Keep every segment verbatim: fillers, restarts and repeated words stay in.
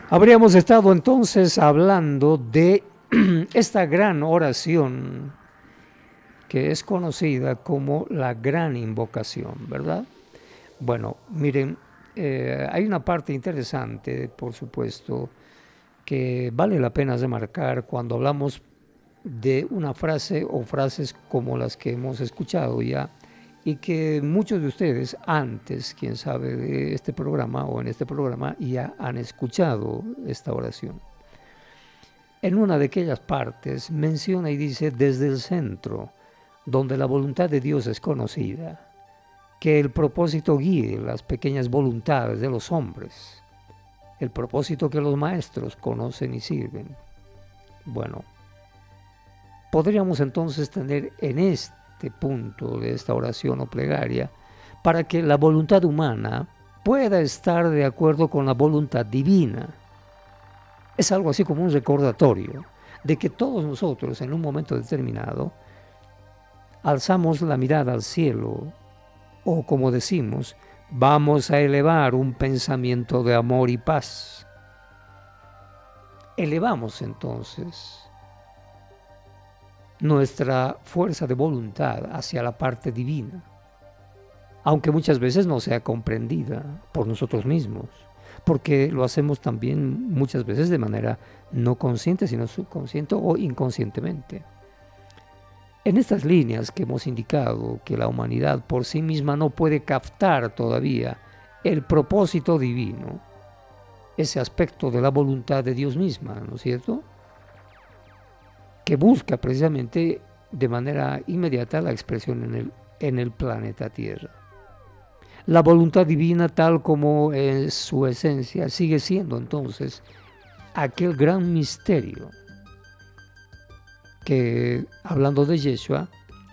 Habríamos estado entonces hablando de esta gran oración que es conocida como la gran invocación, ¿verdad? Bueno, miren, eh, hay una parte interesante, por supuesto, que vale la pena remarcar cuando hablamos de una frase o frases como las que hemos escuchado ya y que muchos de ustedes antes, quién sabe, de este programa o en este programa ya han escuchado esta oración. En una de aquellas partes menciona y dice desde el centro, donde la voluntad de Dios es conocida, que el propósito guíe las pequeñas voluntades de los hombres, el propósito que los maestros conocen y sirven. Bueno, podríamos entonces tener en este punto de esta oración o plegaria para que la voluntad humana pueda estar de acuerdo con la voluntad divina. Es algo así como un recordatorio de que todos nosotros en un momento determinado alzamos la mirada al cielo o, como decimos, vamos a elevar un pensamiento de amor y paz. Elevamos entonces nuestra fuerza de voluntad hacia la parte divina, aunque muchas veces no sea comprendida por nosotros mismos, porque lo hacemos también muchas veces de manera no consciente, sino subconsciente o inconscientemente. En estas líneas que hemos indicado que la humanidad por sí misma no puede captar todavía el propósito divino, ese aspecto de la voluntad de Dios misma, ¿no es cierto?, que busca precisamente de manera inmediata la expresión en el, en el planeta Tierra. La voluntad divina, tal como es su esencia, sigue siendo entonces aquel gran misterio que, hablando de Yeshua,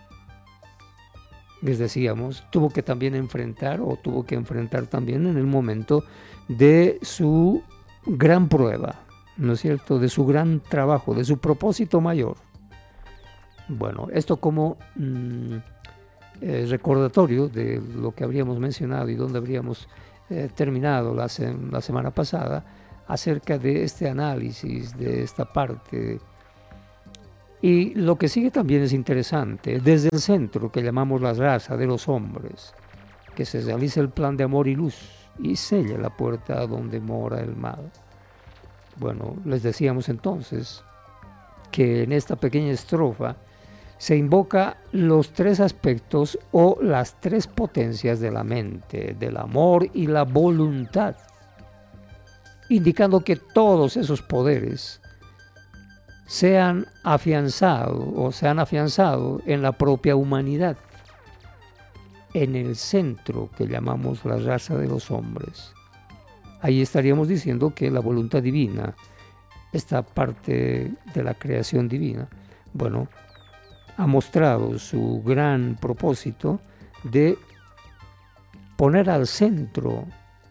les decíamos, tuvo que también enfrentar o tuvo que enfrentar también en el momento de su gran prueba, ¿no es cierto?, de su gran trabajo, de su propósito mayor. Bueno, esto como mmm, eh, recordatorio de lo que habríamos mencionado y donde habríamos eh, terminado la, se la semana pasada acerca de este análisis, de esta parte. Y lo que sigue también es interesante, desde el centro que llamamos la raza de los hombres, que se realiza el plan de amor y luz y sella la puerta donde mora el mal. Bueno, les decíamos entonces que en esta pequeña estrofa se invoca los tres aspectos o las tres potencias de la mente, del amor y la voluntad, indicando que todos esos poderes se han afianzado o se han afianzado en la propia humanidad, en el centro que llamamos la raza de los hombres. Ahí estaríamos diciendo que la voluntad divina, esta parte de la creación divina, bueno, ha mostrado su gran propósito de poner al centro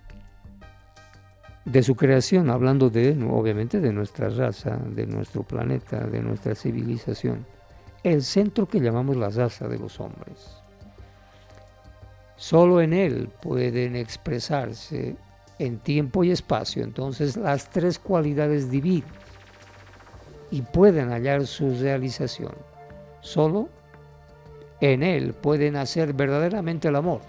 de su creación, hablando de, obviamente, de nuestra raza, de nuestro planeta, de nuestra civilización, el centro que llamamos la raza de los hombres. Solo en él pueden expresarse en tiempo y espacio, entonces, las tres cualidades divinas y pueden hallar su realización. Solo en él pueden hacer verdaderamente el amor,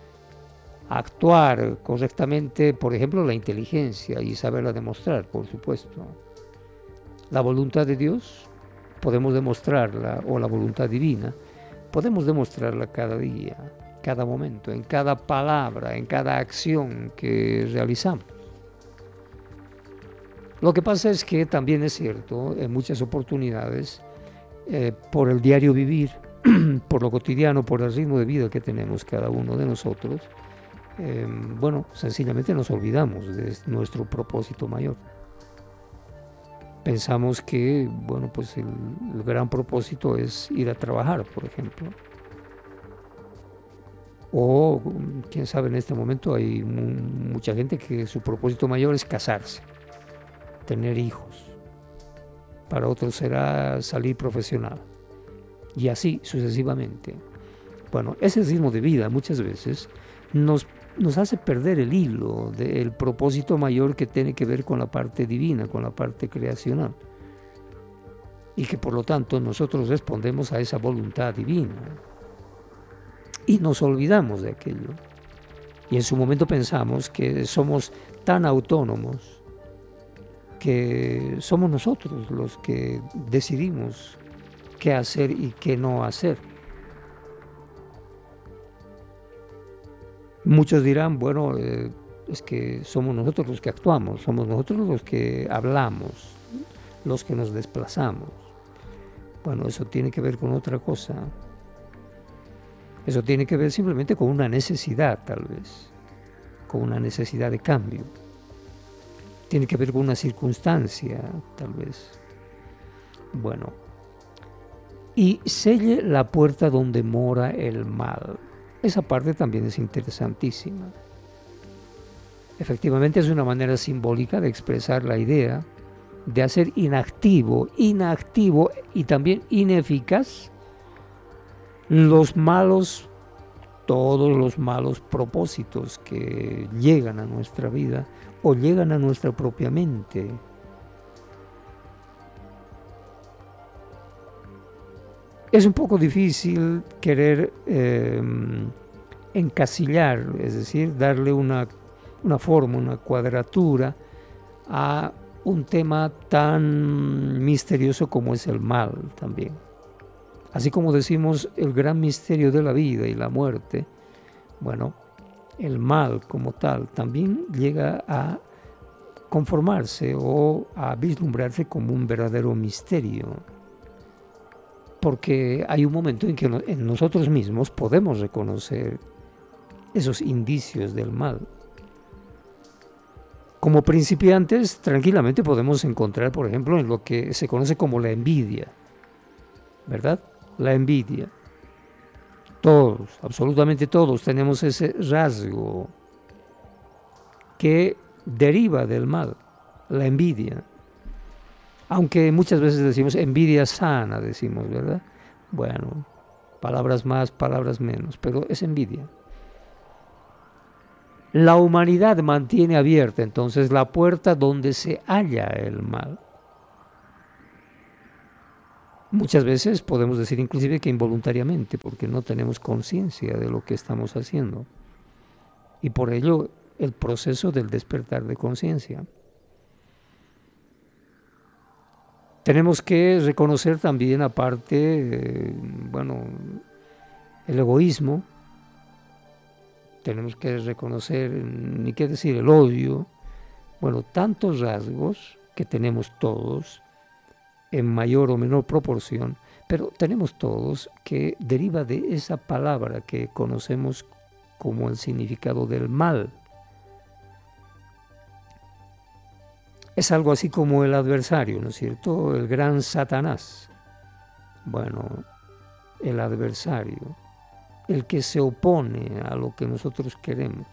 actuar correctamente, por ejemplo, la inteligencia y saberla demostrar, por supuesto. La voluntad de Dios podemos demostrarla, o la voluntad divina, podemos demostrarla cada día, cada momento, en cada palabra, en cada acción que realizamos. Lo que pasa es que también es cierto, en muchas oportunidades, eh, por el diario vivir, por lo cotidiano, por el ritmo de vida que tenemos cada uno de nosotros, eh, bueno, sencillamente nos olvidamos de nuestro propósito mayor. Pensamos que, bueno, pues el, el gran propósito es ir a trabajar, por ejemplo. O, quién sabe, en este momento hay mu- mucha gente que su propósito mayor es casarse, tener hijos. Para otros será salir profesional. Y así sucesivamente. Bueno, ese ritmo de vida muchas veces nos nos hace perder el hilo del propósito mayor que tiene que ver con la parte divina, con la parte creacional. Y que por lo tanto nosotros respondemos a esa voluntad divina. Y nos olvidamos de aquello. Y en su momento pensamos que somos tan autónomos que somos nosotros los que decidimos qué hacer y qué no hacer. Muchos dirán, bueno, eh, es que somos nosotros los que actuamos, somos nosotros los que hablamos, los que nos desplazamos. Bueno, eso tiene que ver con otra cosa. Eso tiene que ver simplemente con una necesidad, tal vez, con una necesidad de cambio. Tiene que ver con una circunstancia, tal vez. Bueno, y selle la puerta donde mora el mal. Esa parte también es interesantísima. Efectivamente es una manera simbólica de expresar la idea de hacer inactivo, inactivo y también ineficaz los malos, todos los malos propósitos que llegan a nuestra vida o llegan a nuestra propia mente. Es un poco difícil querer eh, encasillar, es decir, darle una, una forma, una cuadratura a un tema tan misterioso como es el mal también. Así como decimos el gran misterio de la vida y la muerte, bueno, el mal como tal también llega a conformarse o a vislumbrarse como un verdadero misterio. Porque hay un momento en que en nosotros mismos podemos reconocer esos indicios del mal. Como principiantes, tranquilamente podemos encontrar, por ejemplo, en lo que se conoce como la envidia, ¿verdad? La envidia. Todos, absolutamente todos, tenemos ese rasgo que deriva del mal, la envidia. Aunque muchas veces decimos envidia sana, decimos, ¿verdad? Bueno, palabras más, palabras menos, pero es envidia. La humanidad mantiene abierta entonces la puerta donde se halla el mal. Muchas veces podemos decir inclusive que involuntariamente, porque no tenemos conciencia de lo que estamos haciendo. Y por ello el proceso del despertar de conciencia. Tenemos que reconocer también aparte, eh, bueno, el egoísmo. Tenemos que reconocer, ni qué decir, el odio. Bueno, tantos rasgos que tenemos todos, en mayor o menor proporción, pero tenemos todos que deriva de esa palabra que conocemos como el significado del mal. Es algo así como el adversario, ¿no es cierto? El gran Satanás. Bueno, el adversario, el que se opone a lo que nosotros queremos.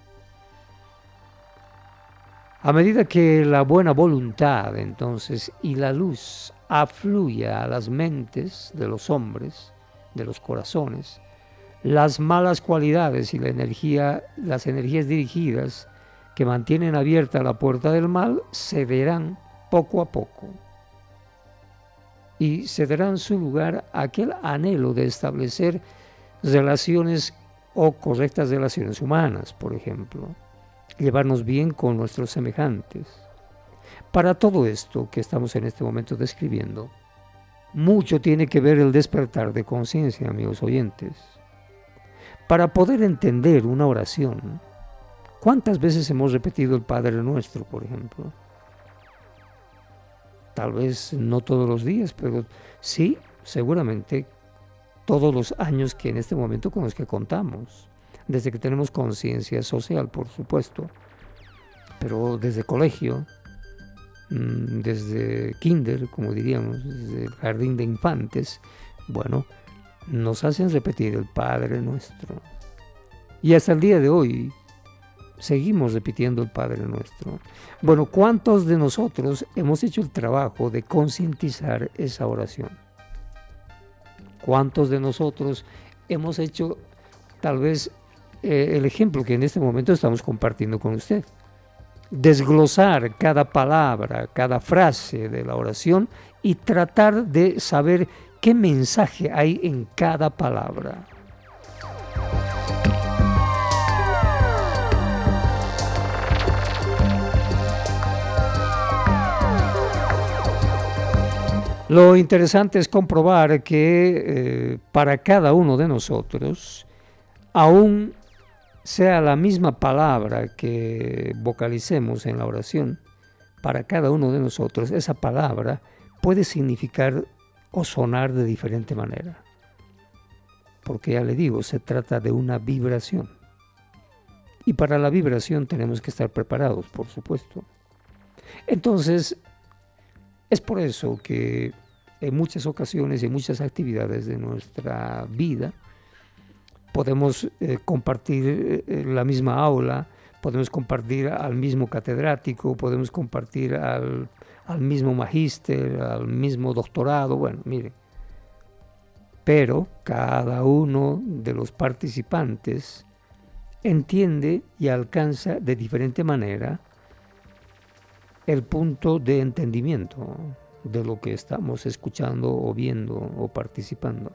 A medida que la buena voluntad, entonces, y la luz afluya a las mentes de los hombres, de los corazones, las malas cualidades y la energía, las energías dirigidas que mantienen abierta la puerta del mal cederán poco a poco y cederán su lugar a aquel anhelo de establecer relaciones o correctas relaciones humanas, por ejemplo, llevarnos bien con nuestros semejantes. Para todo esto que estamos en este momento describiendo, mucho tiene que ver el despertar de conciencia, amigos oyentes. Para poder entender una oración, ¿cuántas veces hemos repetido el Padre Nuestro, por ejemplo? Tal vez no todos los días, pero sí, seguramente todos los años que en este momento con los que contamos, desde que tenemos conciencia social, por supuesto, pero desde colegio, desde kinder, como diríamos, desde el jardín de infantes, bueno, nos hacen repetir el Padre Nuestro. Y hasta el día de hoy seguimos repitiendo el Padre Nuestro. Bueno, ¿cuántos de nosotros hemos hecho el trabajo de concientizar esa oración? ¿Cuántos de nosotros hemos hecho tal vez eh, el ejemplo que en este momento estamos compartiendo con usted. Desglosar cada palabra, cada frase de la oración y tratar de saber qué mensaje hay en cada palabra. Lo interesante es comprobar que eh, para cada uno de nosotros, aún sea la misma palabra que vocalicemos en la oración, para cada uno de nosotros esa palabra puede significar o sonar de diferente manera. Porque ya le digo, se trata de una vibración. Y para la vibración tenemos que estar preparados, por supuesto. Entonces, es por eso que en muchas ocasiones y en muchas actividades de nuestra vida podemos eh, compartir eh, la misma aula, podemos compartir al mismo catedrático, podemos compartir al, al mismo magíster, al mismo doctorado, bueno, mire. Pero cada uno de los participantes entiende y alcanza de diferente manera el punto de entendimiento de lo que estamos escuchando o viendo o participando.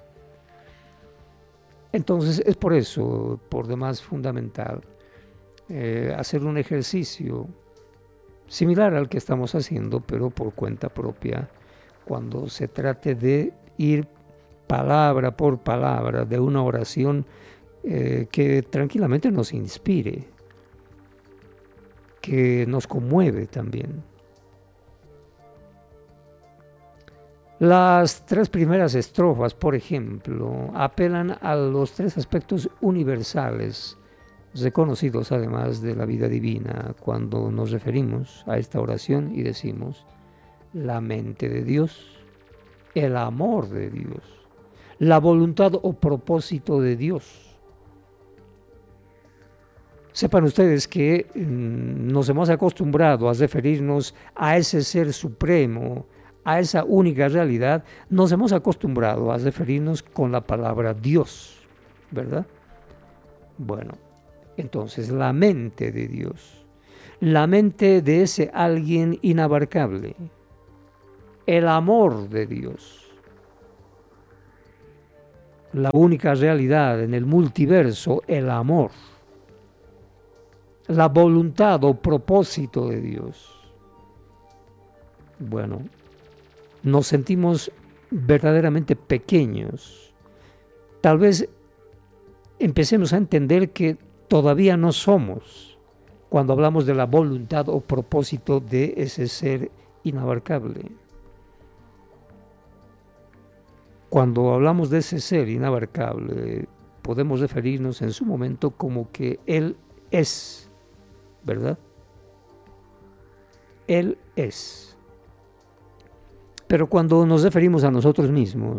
Entonces es por eso, por demás fundamental, eh, hacer un ejercicio similar al que estamos haciendo, pero por cuenta propia, cuando se trate de ir palabra por palabra de una oración eh, que tranquilamente nos inspire, que nos conmueve también. Las tres primeras estrofas, por ejemplo, apelan a los tres aspectos universales, reconocidos además de la vida divina, cuando nos referimos a esta oración y decimos la mente de Dios, el amor de Dios, la voluntad o propósito de Dios. Sepan ustedes que mmm, nos hemos acostumbrado a referirnos a ese ser supremo, a esa única realidad, nos hemos acostumbrado a referirnos con la palabra Dios, ¿verdad? Bueno, entonces la mente de Dios, la mente de ese alguien inabarcable, el amor de Dios, la única realidad en el multiverso, el amor, la voluntad o propósito de Dios. Bueno, nos sentimos verdaderamente pequeños. Tal vez empecemos a entender que todavía no somos cuando hablamos de la voluntad o propósito de ese ser inabarcable. Cuando hablamos de ese ser inabarcable, podemos referirnos en su momento como que Él es, ¿verdad? Él es. Pero cuando nos referimos a nosotros mismos,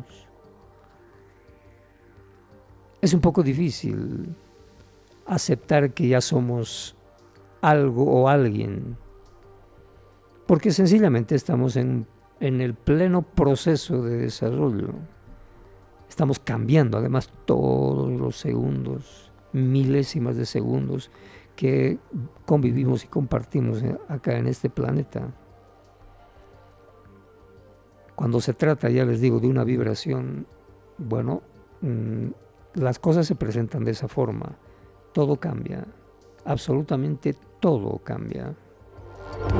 es un poco difícil aceptar que ya somos algo o alguien, porque sencillamente estamos en, en el pleno proceso de desarrollo. Estamos cambiando, además, todos los segundos, milésimas de segundos que convivimos y compartimos acá en este planeta. Cuando se trata, ya les digo, de una vibración, bueno, mmm, las cosas se presentan de esa forma. Todo cambia, absolutamente todo cambia.